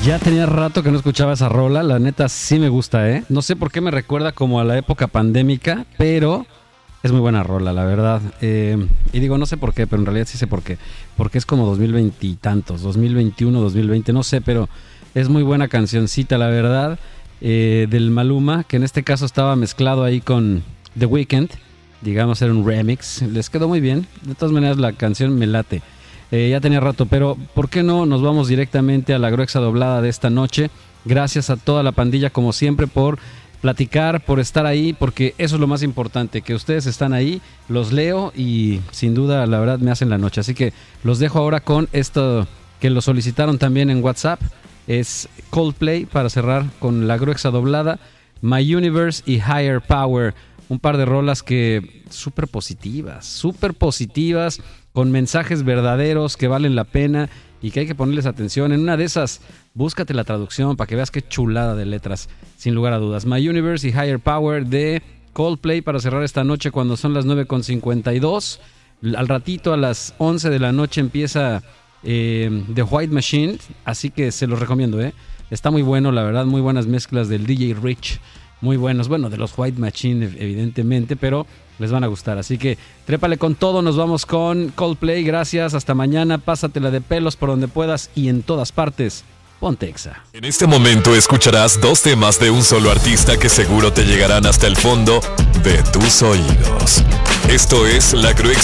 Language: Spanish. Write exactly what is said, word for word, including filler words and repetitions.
Ya tenía rato que no escuchaba esa rola, la neta sí me gusta, ¿eh? No sé por qué me recuerda como a la época pandémica, pero es muy buena rola, la verdad. Eh, y digo, no sé por qué, pero en realidad sí sé por qué. Porque es como dos mil veinte y tantos, dos mil veintiuno, dos mil veinte, no sé, pero es muy buena cancioncita, la verdad, eh, del Maluma, que en este caso estaba mezclado ahí con The Weeknd. Digamos, era un remix. Les quedó muy bien. De todas maneras, la canción me late. Eh, ya tenía rato, pero ¿por qué no nos vamos directamente a la gruesa doblada de esta noche? Gracias a toda la pandilla, como siempre, por platicar, por estar ahí, porque eso es lo más importante, que ustedes están ahí, los leo y sin duda, la verdad, me hacen la noche. Así que los dejo ahora con esto que lo solicitaron también en WhatsApp. Es Coldplay para cerrar con la gruesa doblada, My Universe y Higher Power. Un par de rolas que súper positivas, súper positivas, con mensajes verdaderos que valen la pena y que hay que ponerles atención. En una de esas, búscate la traducción para que veas qué chulada de letras, sin lugar a dudas. My Universe y Higher Power de Coldplay para cerrar esta noche cuando son las nueve con cincuenta y dos. Al ratito, a las once de la noche, empieza eh, The White Machine, así que se los recomiendo, ¿eh? Está muy bueno, la verdad, muy buenas mezclas del D J Rich. Muy buenos, bueno, de los White Machine evidentemente, pero les van a gustar, así que trépale con todo, nos vamos con Coldplay, gracias, hasta mañana, pásatela de pelos por donde puedas y en todas partes, ponte Exa. En este momento escucharás dos temas de un solo artista que seguro te llegarán hasta el fondo de tus oídos. Esto es La Gruexa